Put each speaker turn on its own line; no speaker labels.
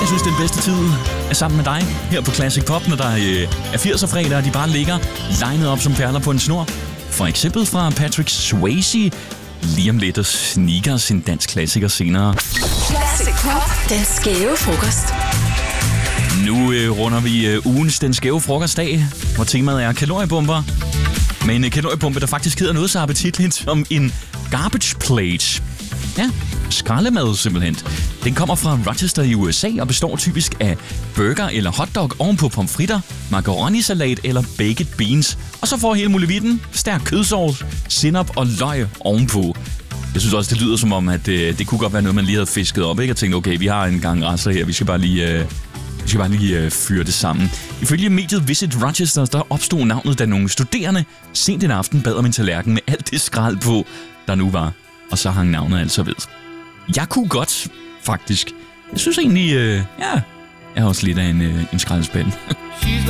Jeg synes, den bedste tid er sammen med dig her på Classic Pop, når der er 80'er-fredag, og de bare ligger legnet op som perler på en snor. For eksempel fra Patrick Swayze. Lige om lidt og Sneakers, en dansk klassiker senere.
Classic Pop, den skæve frokost.
Nu runder vi ugens Den Skæve Frokostdag, hvor temaet er kaloriebomber. Men en kaloriebombe, der faktisk hedder noget så appetitligt som en garbage plate. Ja, skraldemad simpelthen. Den kommer fra Rochester i USA og består typisk af burger eller hotdog ovenpå pomfritter, macaroni-salat eller baked beans. Og så får hele muligheden stærk kødsovs, sennep og løg ovenpå. Jeg synes også, det lyder som om, at det kunne godt være noget, man lige havde fisket op, ikke? Og tænkt, okay, vi har en gang rester her, vi skal bare lige fyre det sammen. Ifølge mediet Visit Rochester, der opstod navnet, da nogle studerende sent en aften bad om en tallerken med alt det skrald på, der nu var. Og så hang navnet altså ved. Jeg kunne godt, faktisk. Jeg synes egentlig, jeg har også lidt af en skraldespand.